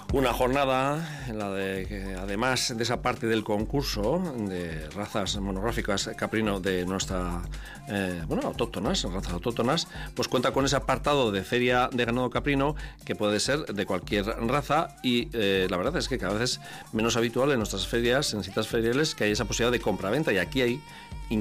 Una jornada en la de que, además de esa parte del concurso de razas monográficas caprino de nuestra, autóctonas, razas autóctonas, pues cuenta con ese apartado de feria de ganado caprino que puede ser de cualquier raza y la verdad es que cada vez es menos habitual en nuestras ferias, en citas feriales, que hay esa posibilidad de compra-venta y aquí hay